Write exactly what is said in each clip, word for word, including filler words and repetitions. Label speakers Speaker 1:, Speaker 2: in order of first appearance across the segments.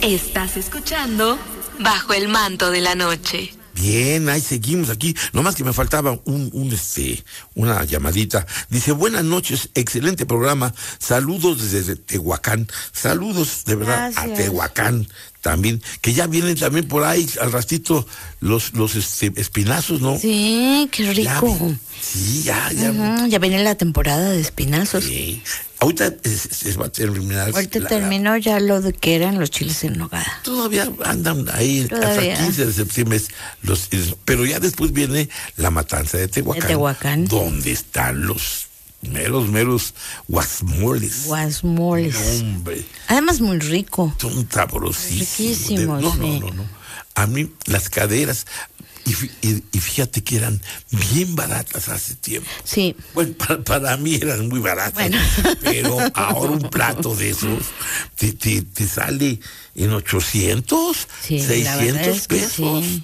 Speaker 1: Estás escuchando Bajo el Manto de la Noche.
Speaker 2: Bien, ahí seguimos aquí. Nomás que me faltaba un, un este, una llamadita. Dice, buenas noches, excelente programa. Saludos desde Tehuacán. Saludos de verdad. Gracias. A Tehuacán también. Que ya vienen también por ahí al rastito los, los este, espinazos, ¿no?
Speaker 3: Sí, qué rico.
Speaker 2: Ya, sí, ya, ya.
Speaker 3: Uh-huh, ya viene la temporada de espinazos.
Speaker 2: Sí. Ahorita se va a terminar.
Speaker 3: Ahorita
Speaker 2: la,
Speaker 3: terminó ya lo de que eran los chiles en nogada.
Speaker 2: Todavía andan ahí
Speaker 3: Todavía.
Speaker 2: hasta quince de septiembre, los, pero ya después viene la matanza de Tehuacán.
Speaker 3: De Tehuacán.
Speaker 2: Donde están los meros, meros guasmoles.
Speaker 3: Guasmoles.
Speaker 2: Hombre.
Speaker 3: Además muy rico.
Speaker 2: Son sabrosísimos.
Speaker 3: Riquísimos.
Speaker 2: No,
Speaker 3: sí.
Speaker 2: no, no, no. A mí las caderas, y, y, y fíjate que eran bien baratas hace tiempo.
Speaker 3: Sí.
Speaker 2: Bueno, para, para mí eran muy baratas, bueno. Pero ahora un plato de esos te, te, te sale en ochocientos, sí, seiscientos pesos. Sí.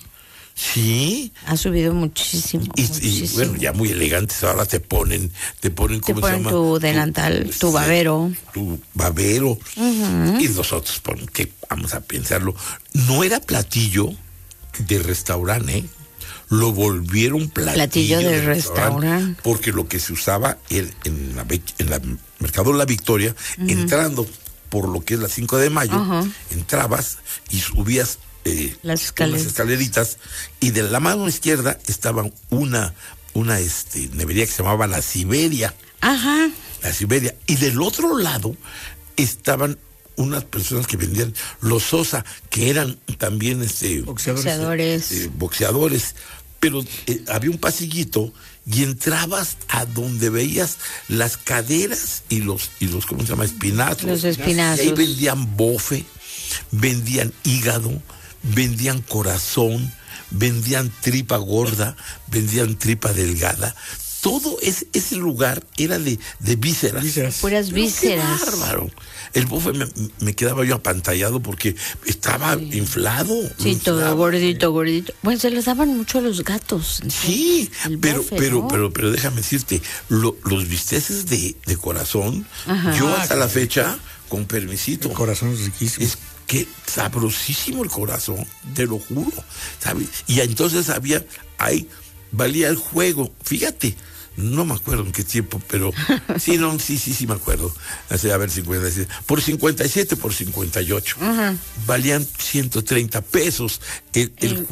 Speaker 2: Sí.
Speaker 3: Ha subido muchísimo.
Speaker 2: Y,
Speaker 3: muchísimo.
Speaker 2: y bueno, ya muy elegantes ahora te ponen, te ponen, ¿cómo
Speaker 3: te ponen
Speaker 2: se llama?
Speaker 3: Tu delantal, tu, tu babero.
Speaker 2: Tu babero.
Speaker 3: Uh-huh.
Speaker 2: Y nosotros, porque vamos a pensarlo, no era platillo de restaurante, ¿eh? Lo volvieron platillo,
Speaker 3: platillo de, de restaurante, restaurante,
Speaker 2: porque lo que se usaba en, en la en la Mercado de la Victoria, uh-huh. entrando por lo que es la cinco de mayo, uh-huh. entrabas y subías eh,
Speaker 3: las, escaleras.
Speaker 2: las escaleritas, y de la mano izquierda estaba una una este nevería que se llamaba la Siberia.
Speaker 3: Ajá.
Speaker 2: La Siberia, y del otro lado estaban unas personas que vendían los Sosa, que eran también este
Speaker 3: boxeadores,
Speaker 2: eh, boxeadores, pero eh, había un pasillito y entrabas a donde veías las caderas y los y los ¿cómo se llama? Espinazos.
Speaker 3: Los espinazos.
Speaker 2: Y ahí vendían bofe, vendían hígado, vendían corazón, vendían tripa gorda, vendían tripa delgada. Todo ese, ese lugar era de, de vísceras.
Speaker 3: vísceras. Puras vísceras.
Speaker 2: Qué bárbaro. El bofe me, me quedaba yo apantallado porque estaba sí. inflado.
Speaker 3: Sí, todo inflado. gordito, gordito. Bueno, se los daban mucho a los gatos.
Speaker 2: Sí, pero, bofe, pero, ¿no? pero, pero déjame decirte, lo, los bisteces de, de corazón, ajá, yo hasta la fecha, con permisito.
Speaker 4: El corazón es riquísimo.
Speaker 2: Es que sabrosísimo el corazón, te lo juro, ¿sabes? Y entonces había, ahí valía el juego, fíjate. No me acuerdo en qué tiempo, pero sí, no, sí, sí, sí me acuerdo. Hace, a ver, cincuenta y siete. Por cincuenta y siete, por cincuenta y ocho. Uh-huh. Valían ciento treinta pesos el, el